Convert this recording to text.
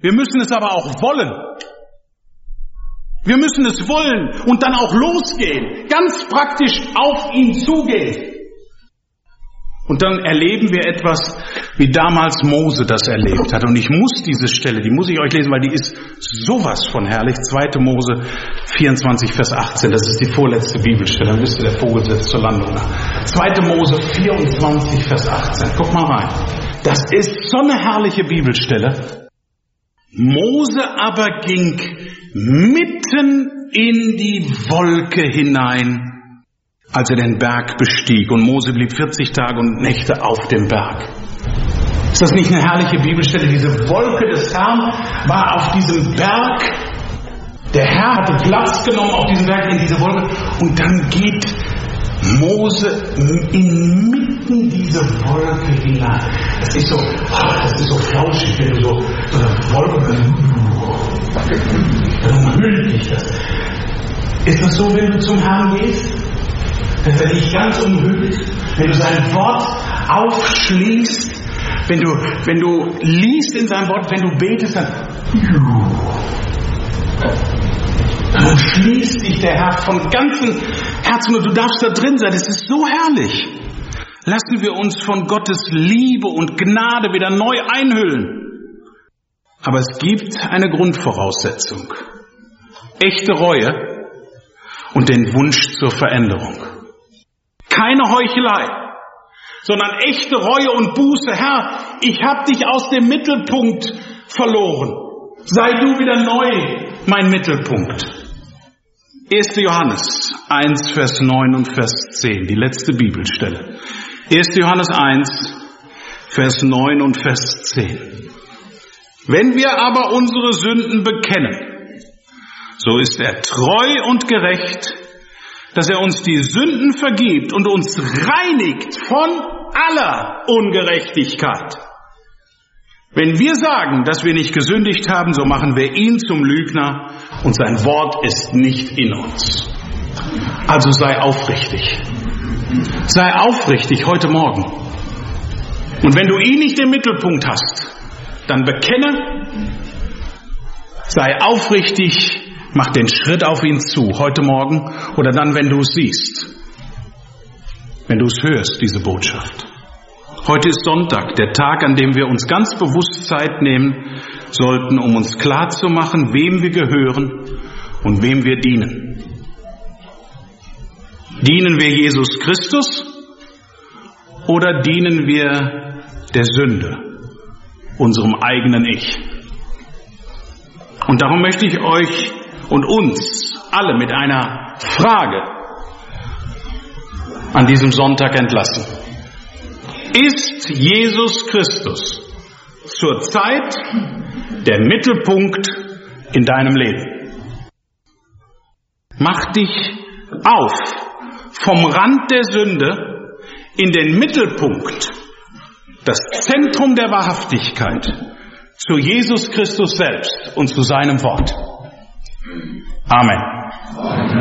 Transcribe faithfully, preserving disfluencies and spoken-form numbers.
Wir müssen es aber auch wollen. Wir müssen es wollen und dann auch losgehen, ganz praktisch auf ihn zugehen. Und dann erleben wir etwas, wie damals Mose das erlebt hat. Und ich muss diese Stelle, die muss ich euch lesen, weil die ist sowas von herrlich. zweite Mose vierundzwanzig, Vers achtzehn, das ist die vorletzte Bibelstelle. Dann wisst ihr, der Vogel setzt zur Landung nach. zweite Mose vierundzwanzig, Vers achtzehn. Guck mal rein. Das ist so eine herrliche Bibelstelle. Mose aber ging mitten in die Wolke hinein, als er den Berg bestieg. Und Mose blieb vierzig Tage und Nächte auf dem Berg. Ist das nicht eine herrliche Bibelstelle? Diese Wolke des Herrn war auf diesem Berg. Der Herr hatte Platz genommen auf diesem Berg in diese Wolke. Und dann geht Mose inmitten dieser Wolke hinein. Das ist so, das ist so flauschig, wenn du so, so eine Wolke, dann umhüllt dich das. Ist das so, wenn du zum Herrn gehst? Dass er dich ganz umhüllt, wenn du sein Wort aufschließt, wenn du, wenn du liest in seinem Wort, wenn du betest, dann, dann umschließt dich der Herr von ganzem Herzen und du darfst da drin sein. Es ist so herrlich. Lassen wir uns von Gottes Liebe und Gnade wieder neu einhüllen. Aber es gibt eine Grundvoraussetzung. Echte Reue und den Wunsch zur Veränderung. Keine Heuchelei, sondern echte Reue und Buße. Herr, ich habe dich aus dem Mittelpunkt verloren. Sei du wieder neu mein Mittelpunkt. erster Johannes eins, Vers neun und Vers zehn, die letzte Bibelstelle. erster Johannes eins, Vers neun und Vers zehn. Wenn wir aber unsere Sünden bekennen, so ist er treu und gerecht, dass er uns die Sünden vergibt und uns reinigt von aller Ungerechtigkeit. Wenn wir sagen, dass wir nicht gesündigt haben, so machen wir ihn zum Lügner und sein Wort ist nicht in uns. Also sei aufrichtig. Sei aufrichtig heute Morgen. Und wenn du ihn nicht im Mittelpunkt hast, dann bekenne, sei aufrichtig, mach den Schritt auf ihn zu, heute Morgen oder dann, wenn du es siehst, wenn du es hörst, diese Botschaft. Heute ist Sonntag, der Tag, an dem wir uns ganz bewusst Zeit nehmen sollten, um uns klarzumachen, wem wir gehören und wem wir dienen. Dienen wir Jesus Christus oder dienen wir der Sünde, unserem eigenen Ich? Und darum möchte ich euch und uns alle mit einer Frage an diesem Sonntag entlassen. Ist Jesus Christus zurzeit der Mittelpunkt in deinem Leben? Mach dich auf vom Rand der Sünde in den Mittelpunkt, das Zentrum der Wahrhaftigkeit, zu Jesus Christus selbst und zu seinem Wort. Amen.